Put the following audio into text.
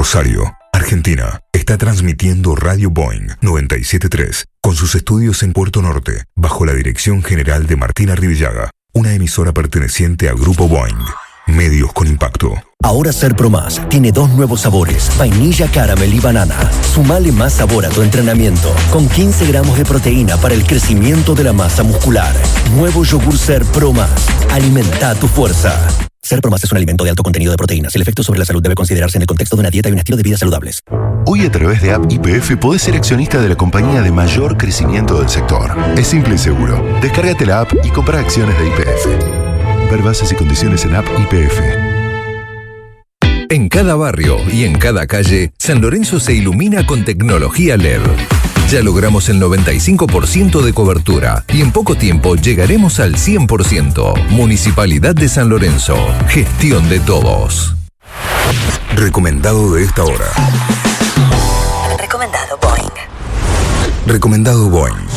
Rosario, Argentina, está transmitiendo Radio Boing 97.3 con sus estudios en Puerto Norte, bajo la dirección general de Martín Arrivillaga, una emisora perteneciente al Grupo Boing. Medios con impacto. Ahora Ser Pro Más tiene 2 nuevos sabores, vainilla, caramel y banana. Sumale más sabor a tu entrenamiento, con 15 gramos de proteína para el crecimiento de la masa muscular. Nuevo yogur Ser Pro Más. Alimenta tu fuerza. Ser Pro Más es un alimento de alto contenido de proteínas. El efecto sobre la salud debe considerarse en el contexto de una dieta y un estilo de vida saludables. Hoy a través de App YPF podés ser accionista de la compañía de mayor crecimiento del sector. Es simple y seguro. Descárgate la app y compra acciones de YPF. Ver bases y condiciones en App YPF. En cada barrio y en cada calle, San Lorenzo se ilumina con tecnología LED. Ya logramos el 95% de cobertura y en poco tiempo llegaremos al 100%. Municipalidad de San Lorenzo. Gestión de todos. Recomendado de esta hora. Recomendado Boing. Recomendado Boing.